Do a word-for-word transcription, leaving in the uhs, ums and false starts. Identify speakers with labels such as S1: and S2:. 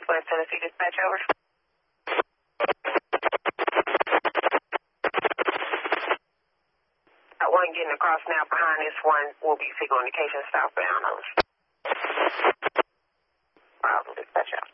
S1: Northwest Tennessee Dispatch, over. That one getting across now behind this one will be signal indication southbound, over. Bravo, dispatch out.